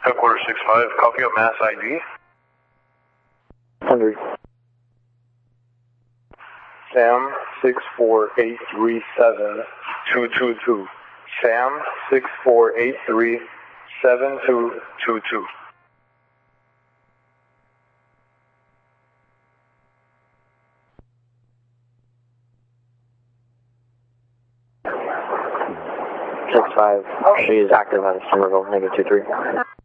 Headquarters 65, copy up mass ID. 100. Sam 64837-222. Sam 64837-222. She is active on Somerville, -23.